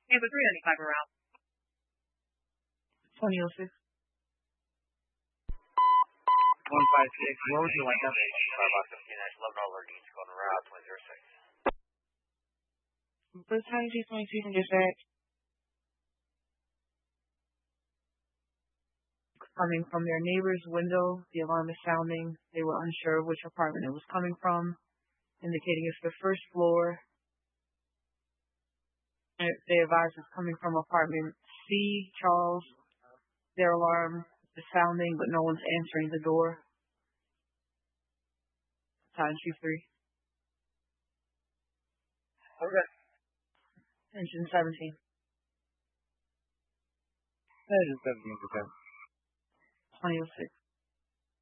Tampa 3 on the fiber route. 2006. 156. What would you like up? Starbucks 15-11 over needs going route 206. First time G22 from dispatch. Coming from their neighbor's window, the alarm is sounding. They were unsure which apartment it was coming from, indicating it's the first floor. They advised it's coming from apartment C, Charles. Their alarm is sounding, but no one's answering the door. Time Q3. Okay. Engine 17. Engine 17%. 2006.